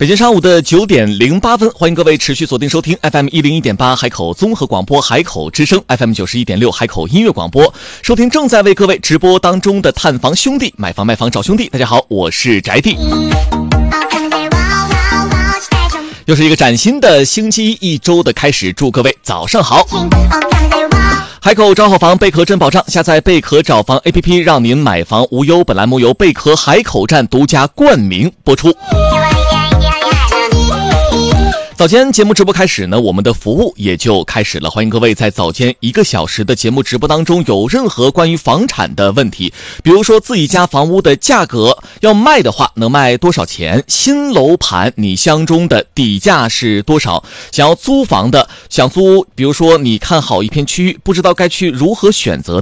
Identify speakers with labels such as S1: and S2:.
S1: 北京上午的9点08分，欢迎各位持续锁定收听 FM 101.8海口综合广播海口之声 FM 91.6海口音乐广播，收听正在为各位直播当中的探房兄弟买房卖房找兄弟。大家好，我是宅弟。又是一个崭新的星期一周的开始，祝各位早上好。海口找好房，贝壳真保障，下载贝壳找房 APP， 让您买房无忧。本栏目由贝壳海口站独家冠名播出。早间节目直播开始呢，我们的服务也就开始了。欢迎各位在早间1个小时的节目直播当中，有任何关于房产的问题，比如说自己家房屋的价格要卖的话能卖多少钱，新楼盘你相中的底价是多少，想要租房的，想租比如说你看好一片区域不知道该去如何选择